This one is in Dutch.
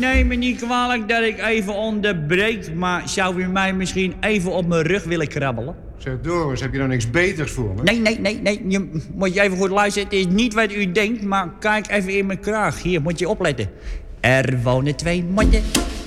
neem me niet kwalijk dat ik even onderbreek... maar zou u mij misschien even op mijn rug willen krabbelen? Zeg, Doris, heb je nou niks beters voor me? Nee. Je moet je even goed luisteren. Het is niet wat u denkt, maar kijk even in mijn kraag. Hier, moet je opletten. Er wonen 2 motten